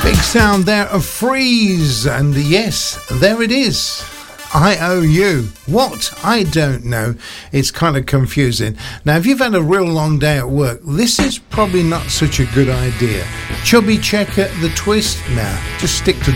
Sound there of Freeze, and yes, there it is. I owe you. What? I don't know. It's kind of confusing. Now, if you've had a real long day at work, this is probably not such a good idea. Chubby Checker, The Twist? Nah, just stick to